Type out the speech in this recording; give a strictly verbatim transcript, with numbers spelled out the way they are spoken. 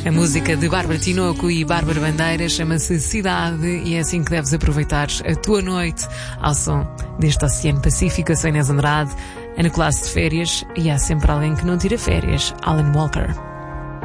A música de Bárbara Tinoco e Bárbara Bandeira chama-se Cidade e é assim que deves aproveitar a tua noite ao som deste Oceano Pacífico. Eu sou Inês Andrade, Ana Colasso de férias e há sempre alguém que não tira férias, Alan Walker.